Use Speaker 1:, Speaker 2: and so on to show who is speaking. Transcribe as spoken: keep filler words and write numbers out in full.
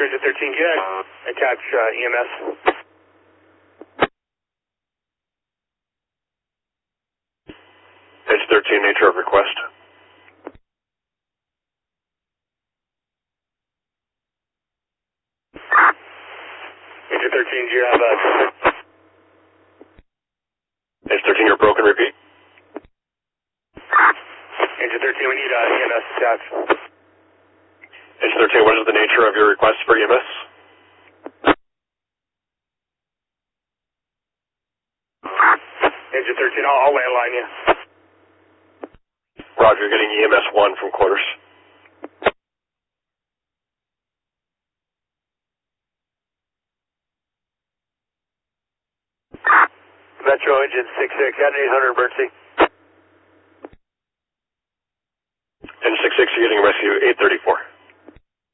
Speaker 1: Metro Engine thirteen, can I attach uh, E M S?
Speaker 2: Engine thirteen, nature of request.
Speaker 1: Engine thirteen, do you have a...
Speaker 2: Engine thirteen, you're broken, repeat.
Speaker 1: Engine thirteen, we need uh, E M S attached.
Speaker 2: Engine thirteen, what is the nature of your request for E M S?
Speaker 1: Engine thirteen, I'll, I'll landline you.
Speaker 2: Roger, you're getting E M S one from quarters.
Speaker 1: Metro Engine six six, at an eight hundred emergency.
Speaker 2: Engine six six, you're getting rescue eight thirty-four.